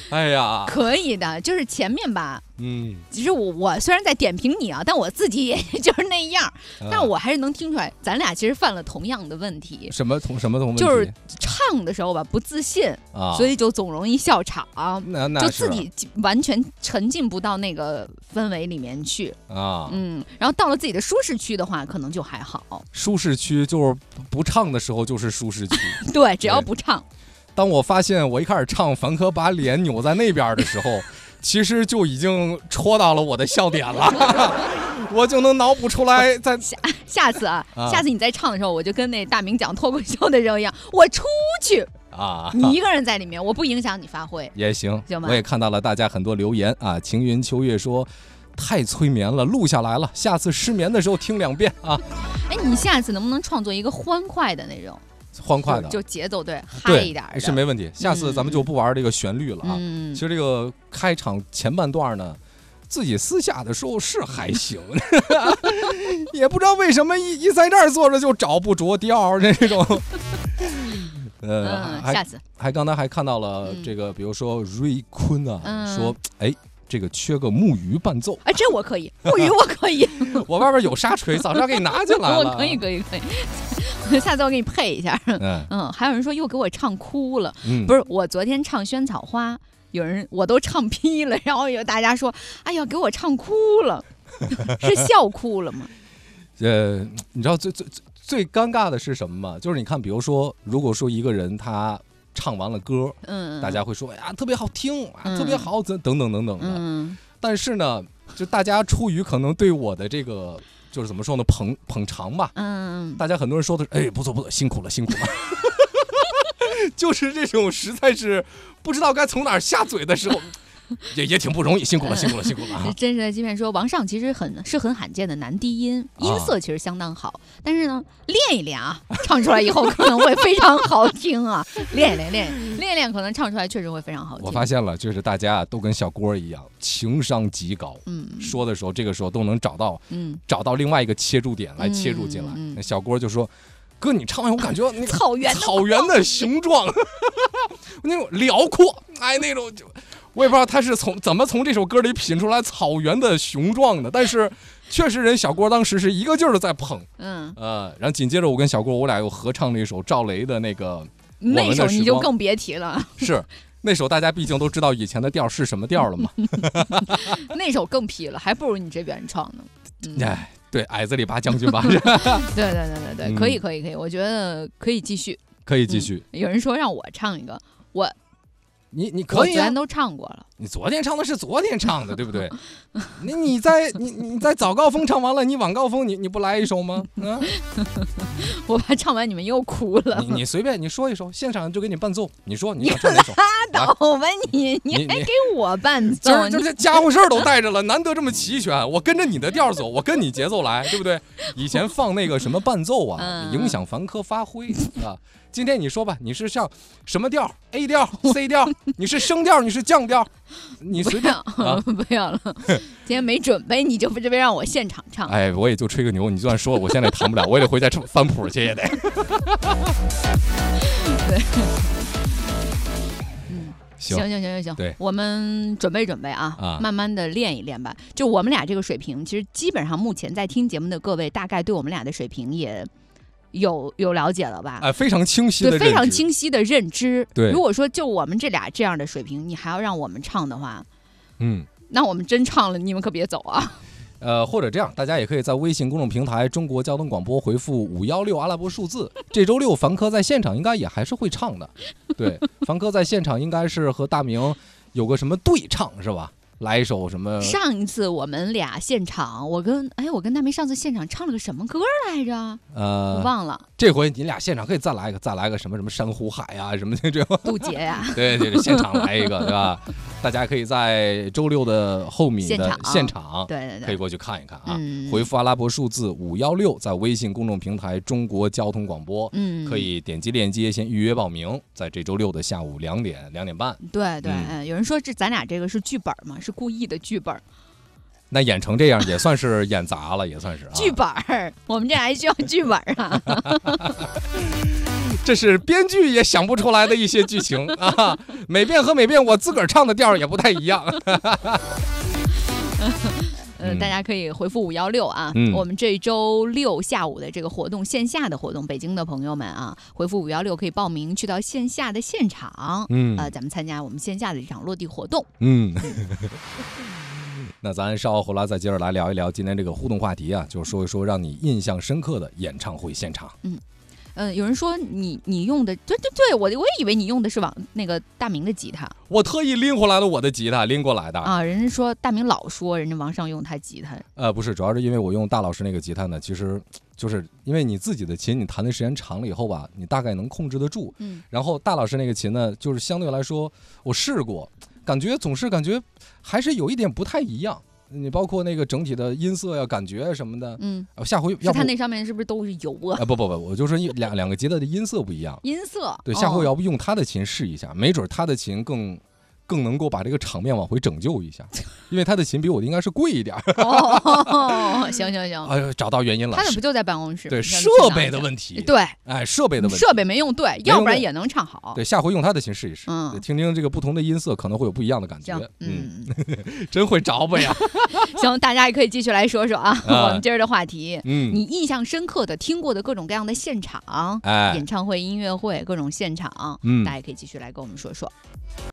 哎呀， 可以的，就是前面吧。其实我虽然在点评你啊，但我自己也就是那样，但我还是能听出来，咱俩其实犯了同样的问题。 什么同问题？ 就是唱的时候吧，不自信啊，所以就总容易笑场，就自己完全沉浸不到那个氛围里面去啊。然后到了自己的舒适区的话，可能就还好。 舒适区就是不唱的时候就是舒适区。 对，只要不唱。 当我发现我一开始唱凡科把脸扭在那边的时候，其实就已经戳到了我的笑点了，我就能脑补出来。 下次下次你在唱的时候，我就跟那大明讲脱口秀的时候一样，我出去啊，你一个人在里面，我不影响你发挥也行吗？ 我也看到了大家很多留言啊，晴云秋月说太催眠了，录下来了，下次失眠的时候听2遍啊。 哎，你下次能不能创作一个欢快的那种？ 欢快的就节奏对嗨一点的是没问题。下次咱们就不玩这个旋律了啊。其实这个开场前半段呢，自己私下的时候是还行，也不知道为什么一在这儿坐着就找不着调这种。 下次刚才还看到了这个，比如说瑞坤啊，说哎。这个缺个木鱼伴奏， 哎，这我可以，木鱼我可以， 我外边有沙锤，早上给你拿进来了。 我可以，下次我给你配一下。还有人说又给我唱哭了，不是我昨天唱萱草花，有人我都唱劈了，然后有大家说，哎呀，给我唱哭了，是笑哭了吗？ 你知道最尴尬的是什么吗？就是你看，比如说，如果说一个人他唱完了歌，大家会说，哎呀，特别好听啊，特别好，等等的。但是呢，就大家出于可能对我的这个，就是怎么说呢，捧场吧，大家很多人说的是，哎，不错，辛苦了。就是这种实在是不知道该从哪儿下嘴的时候。也挺不容易，辛苦了。 真实的欺骗说，王上其实很罕见的男低音，音色其实相当好，但是呢，练一练啊，唱出来以后可能会非常好听啊。练一练，可能唱出来确实会非常好听。 我发现了，就是大家都跟小郭一样，情商极高，说的时候，这个时候都能找到另外一个切入点来切入进来。那小郭就说。哥，你唱完我感觉那个草原的雄壮，那种辽阔，哎，那种我也不知道他是怎么从这首歌里品出来草原的雄壮的，但是确实人小郭当时是一个劲儿的在捧，然后紧接着我跟小郭我俩又合唱了一首赵雷的那个， 那首你就更别提了， 是那首大家毕竟都知道以前的调是什么调了嘛， 那首更劈了，还不如你这原创呢， 哎。对，矮子里拔将军吧。 对，可以，我觉得可以继续。 有人说让我唱一个， 你可以、啊， 我昨天都唱过了。 你昨天唱的是昨天唱的，对不对？你在早高峰唱完了，你晚高峰你不来一首吗？ 我怕唱完你们又哭了。 你随便你说一首，现场就给你伴奏。你说你想唱哪首？ 拉倒吧你还给我伴奏？ 今儿这家伙事儿都带着了，难得这么齐全。我跟着你的调走，我跟你节奏来，对不对？以前放那个什么伴奏啊，影响凡科发挥啊。今天你说吧，你是像什么调 ？A 调、C 调？你是升调？你是降调？你随便不要了。今天没准备，你就这边让我现场唱。 哎，我也就吹个牛，你就算说我现在弹不了，我也得回家翻谱去也得。 对。 行， 对，我们准备啊，慢慢的练一练吧。就我们俩这个水平，其实基本上目前在听节目的各位，大概对我们俩的水平也有了解了吧？ 非常清晰的认知， 对，非常清晰的认知。 对， 如果说就我们这俩这样的水平，你还要让我们唱的话，那我们真唱了，你们可别走啊。 或者这样，大家也可以在微信公众平台中国交通广播回复516阿拉伯数字。这周六凡科在现场应该也还是会唱的，对，凡科在现场应该是和大明有个什么对唱是吧？来一首什么？ 上一次我们俩现场，我跟大明上次现场唱了个什么歌来着？我忘了。 这回你俩现场可以再来个什么珊瑚海啊什么的这种。 渡劫呀。 对，现场来一个，对吧？大家可以在周六的后面的现场， 对， 可以过去看一看啊。回复阿拉伯数字516，在微信公众平台中国交通广播，可以点击链接先预约报名，在这周六的下午2点半。 对，有人说咱俩这个是剧本吗？是故意的剧本。 那演成这样也算是演砸了，也算是剧本，我们这还需要剧本啊。 这是编剧也想不出来的一些剧情啊！每遍和每遍我自个儿唱的调也不太一样。 大家可以回复516啊，我们这周六下午的这个活动，线下的活动，北京的朋友们啊，回复516可以报名去到线下的现场，咱们参加我们线下的这场落地活动。 那咱稍后回来再接着来聊一聊今天这个互动话题啊，就说一说让你印象深刻的演唱会现场。 有人说你用的对，我也以为你用的是那个大明的吉他， 我特意拎回来了我的吉他，拎过来的啊。人家说大明老说人家王上用他吉他， 不是，主要是因为我用大老师那个吉他呢，其实就是因为你自己的琴你弹的时间长了以后吧，你大概能控制得住。然后大老师那个琴呢，就是相对来说我试过，总是感觉还是有一点不太一样。你包括那个整体的音色呀、感觉什么的，下回要不它那上面是不是都是油啊？ 不，我就说两个吉他的音色不一样。 音色对，下回要不用他的琴试一下，没准他的琴更能够把这个场面往回拯救一下，因为他的琴比我的应该是贵一点。 行， 哎呦，找到原因了， 他不就在办公室？ 对，设备的问题。 对， 设备的问题， 设备没用对，要不然也能唱好。 对，下回用他的琴试一试，听听这个不同的音色，可能会有不一样的感觉。真会着吧呀！ 行，大家也可以继续来说说啊，我们今儿的话题，你印象深刻的听过的各种各样的现场，演唱会、音乐会各种现场，大家也可以继续来跟我们说说。